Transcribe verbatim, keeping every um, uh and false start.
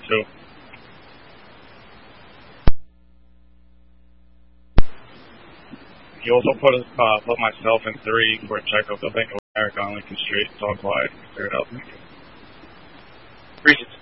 two. You also put uh, put myself in three for a check of the Bank of America on Lincoln Street. Talk wide. Clear it up. Thank you. Appreciate it.